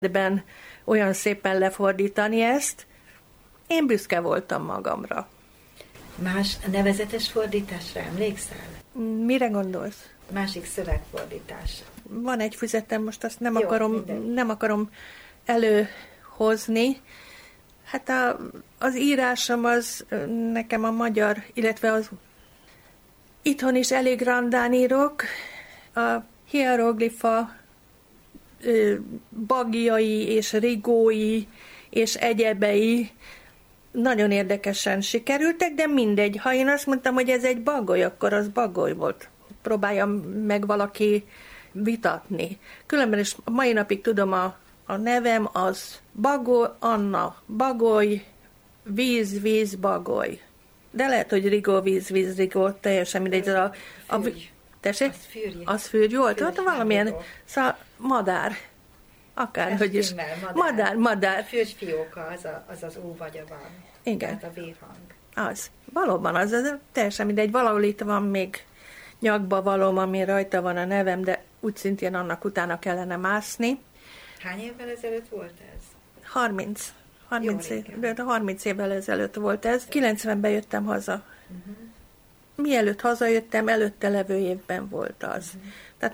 ben olyan szépen lefordítani ezt. Én büszke voltam magamra. Más nevezetes fordításra emlékszel? Mire gondolsz? Másik szövegfordítás. Van egy füzetem, most azt nem akarom előhozni. Hát az írásom az nekem a magyar, illetve az itthon is elég randán írok. A hieroglifa bagjai és rigói és egyebei nagyon érdekesen sikerültek, de mindegy. Ha én azt mondtam, hogy ez egy bagoly, akkor az bagoly volt. Próbálja meg valaki vitatni. Különben is mai napig tudom, a nevem az Bagoly, Anna, Bagoly, víz, Bagoly. De lehet, hogy Rigó, víz, Rigó, teljesen mindegy. Tessék? Az fürgy volt? Hát valamilyen madár. Akárhogy is. Madár. Fürgyfióka, az az ó vagy a van. Igen. Tehát a V-hang. Az. Valóban az teljesen mindegy. Valahol itt van még nyakba valóm, ami rajta van a nevem, de úgy szintén annak utána kellene mászni. Hány évvel ezelőtt volt ez? 30 évvel ezelőtt volt ez. 90-ben jöttem haza. Mielőtt hazajöttem, előtte levő évben volt az. Tehát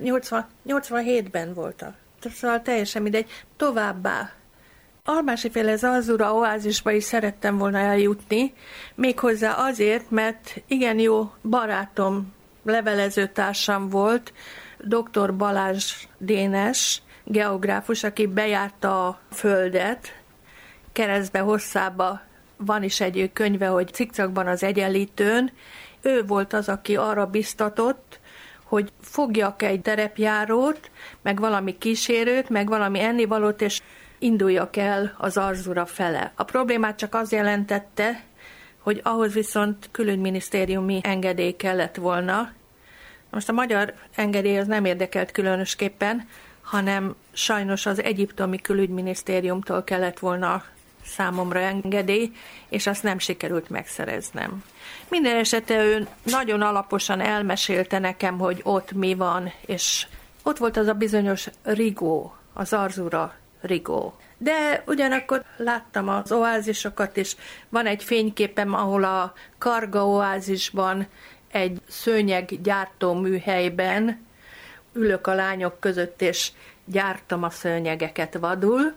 87-ben volt Szóval teljesen mindegy. Továbbá. Almásiféle Zarzura oázisba is szerettem volna eljutni, méghozzá azért, mert igen jó barátom, levelezőtársam volt, dr. Balázs Dénes, geográfus, aki bejárta a Földet, keresztbe, hosszába. Van is egy könyve, hogy Cikcakban az Egyenlítőn. Ő volt az, aki arra biztatott, hogy fogjak egy terepjárót, meg valami kísérőt, meg valami ennivalót, és induljak el az Zarzura fele. A problémát csak az jelentette, hogy ahhoz viszont külügyminisztériumi engedély kellett volna. Most a magyar engedély az nem érdekelt különösképpen, hanem sajnos az egyiptomi külügyminisztériumtól kellett volna számomra engedély, és azt nem sikerült megszereznem. Minden esetre ő nagyon alaposan elmesélte nekem, hogy ott mi van, és ott volt az a bizonyos Rigó, az Zarzura Rigó. De ugyanakkor láttam az oázisokat, és van egy fényképem, ahol a Karga oázisban egy szőnyeggyártó műhelyben ülök a lányok között, és gyártam a szőnyegeket vadul.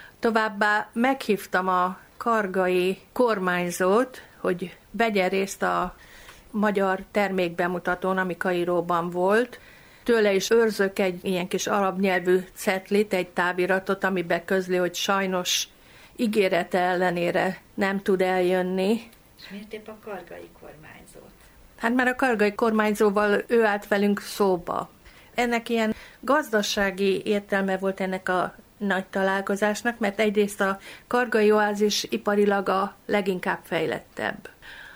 Továbbá meghívtam a kargai kormányzót, hogy vegyen részt a magyar termékbemutatón, ami Kairóban volt. Tőle is őrzök egy ilyen kis arab nyelvű cetlit, egy táviratot, amiben közli, hogy sajnos ígérete ellenére nem tud eljönni. És miért épp a kargai kormányzót? Hát már a kargai kormányzóval ő állt velünk szóba. Ennek ilyen gazdasági értelme volt ennek a nagy találkozásnak, mert egyrészt a kargai oázis iparilag a leginkább fejlettebb.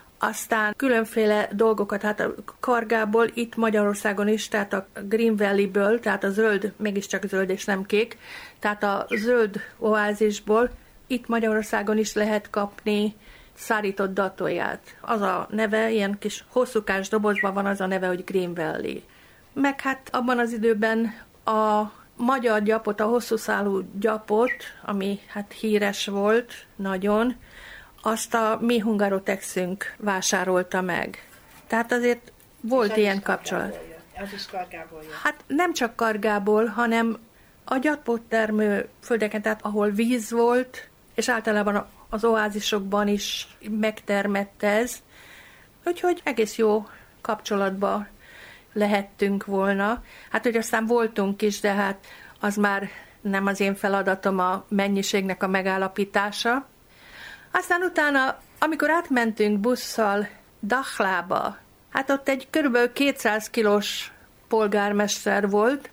Aztán különféle dolgokat, hát a Kargából itt Magyarországon is, tehát a Green Valley-ből, tehát a zöld, mégiscsak zöld és nem kék, tehát a zöld oázisból itt Magyarországon is lehet kapni szárított datóját. Az a neve, ilyen kis hosszúkás dobozban van az a neve, hogy Green Valley. Meg hát abban az időben a magyar gyapot, a hosszúszálú gyapot, ami hát híres volt nagyon, azt a mi Hungarotexünk vásárolta meg. Tehát azért volt ilyen kapcsolat. Az is Kargából jött. Hát nem csak Kargából, hanem a gyapottermő földeken, tehát ahol víz volt, és általában az oázisokban is megtermett ez. Úgyhogy egész jó kapcsolatba lehettünk volna. Hát, hogy aztán voltunk is, de hát az már nem az én feladatom a mennyiségnek a megállapítása. Aztán utána, amikor átmentünk busszal Dachlába, hát ott egy körülbelül 200 kilós polgármester volt,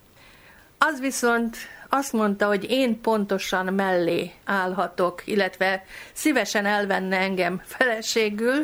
az viszont azt mondta, hogy én pontosan mellé állhatok, illetve szívesen elvenne engem feleségül.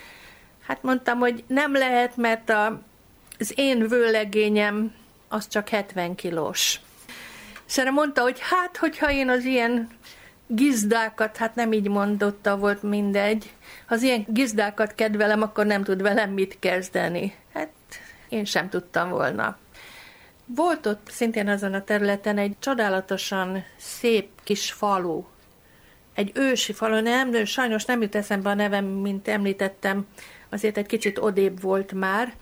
Hát mondtam, hogy nem lehet, mert az én vőlegényem az csak 70 kilós. És erre mondta, hogy hát, hogyha én az ilyen gizdákat, hát nem így mondotta, volt mindegy, ha az ilyen gizdákat kedvelem, akkor nem tud velem mit kezdeni. Hát én sem tudtam volna. Volt ott szintén azon a területen egy csodálatosan szép kis falu, egy ősi falu, sajnos nem jut eszembe a nevem, mint említettem, azért egy kicsit odébb volt már,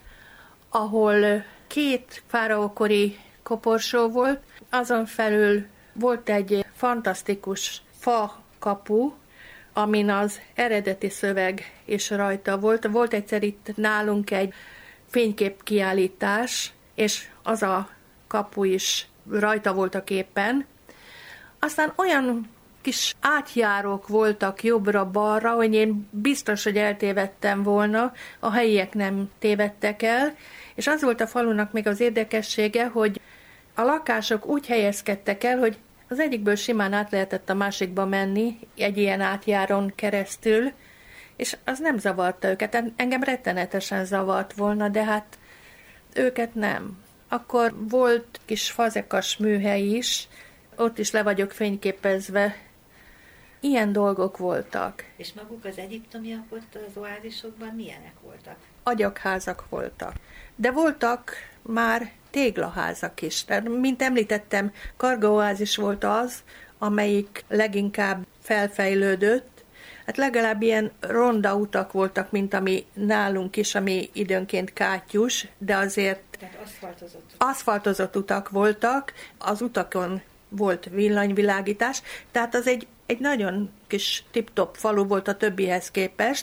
ahol 2 fáraókori koporsó volt, azon felül volt egy fantasztikus fa kapu, amin az eredeti szöveg is rajta volt. Volt egyszer itt nálunk egy fényképkiállítás, és az a kapu is rajta volt a képen. Aztán olyan kis átjárók voltak jobbra-balra, hogy én biztos, hogy eltévedtem volna, a helyiek nem tévedtek el, és az volt a falunak még az érdekessége, hogy a lakások úgy helyezkedtek el, hogy az egyikből simán át lehetett a másikba menni, egy ilyen átjáron keresztül, és az nem zavarta őket. Engem rettenetesen zavart volna, de hát őket nem. Akkor volt kis fazekas műhely is, ott is le vagyok fényképezve. Ilyen dolgok voltak. És maguk az egyiptomiak ott az oázisokban milyenek voltak? Agyakházak voltak. De voltak már téglaházak is. Tehát, mint említettem, Karga oázis volt az, amelyik leginkább felfejlődött. Hát legalább ilyen ronda utak voltak, mint ami nálunk is, ami időnként kátyus, de azért Tehát aszfaltozott utak voltak, az utakon volt villanyvilágítás, tehát az egy nagyon kis tip-top falu volt a többihez képest.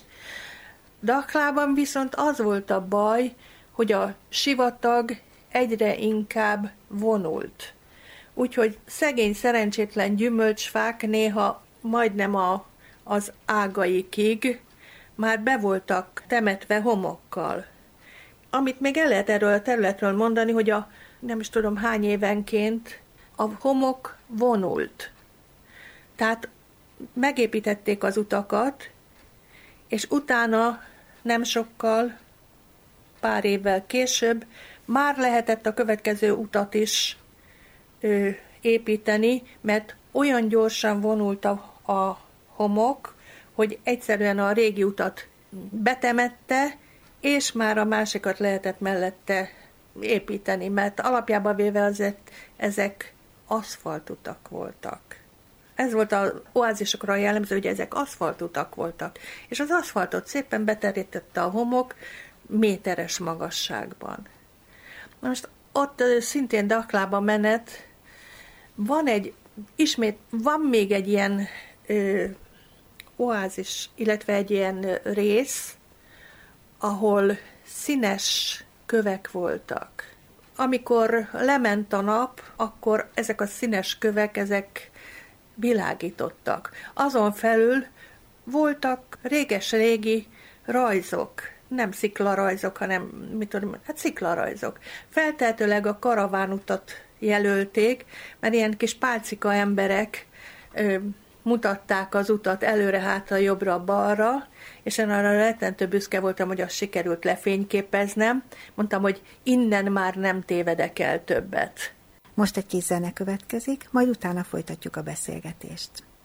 Daklában viszont az volt a baj, hogy a sivatag egyre inkább vonult. Úgyhogy szegény, szerencsétlen gyümölcsfák néha majdnem az ágaikig már be voltak temetve homokkal. Amit még el lehet erről a területről mondani, hogy nem is tudom hány évenként a homok vonult. Tehát megépítették az utakat, és utána nem sokkal, pár évvel később már lehetett a következő utat is építeni, mert olyan gyorsan vonult a homok, hogy egyszerűen a régi utat betemette, és már a másikat lehetett mellette építeni, mert alapjában véve azért ezek aszfaltutak voltak. Ez volt az oázisokra jellemző, hogy ezek aszfaltutak voltak, és az aszfaltot szépen beterítette a homok méteres magasságban. Most ott szintén Daklában menet, van még egy ilyen oázis, illetve egy ilyen rész, ahol színes kövek voltak. Amikor lement a nap, akkor ezek a színes kövek, ezek világítottak. Azon felül voltak réges-régi rajzok, nem sziklarajzok, hanem sziklarajzok. Feltehetőleg a karavánutat jelölték, mert ilyen kis pálcika emberek mutatták az utat előre-hátra, jobbra-balra, és én arra rettentő büszke voltam, hogy azt sikerült lefényképeznem. Mondtam, hogy innen már nem tévedek el többet. Most egy kis zene következik, majd utána folytatjuk a beszélgetést.